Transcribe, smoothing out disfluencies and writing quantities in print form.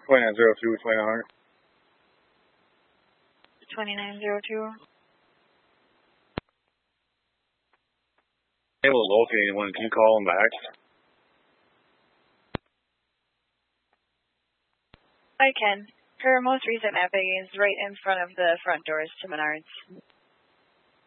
2902, 2900. 2902. Able to locate anyone, can you call them back? I can. Her most recent mapping is right in front of the front doors to Menards.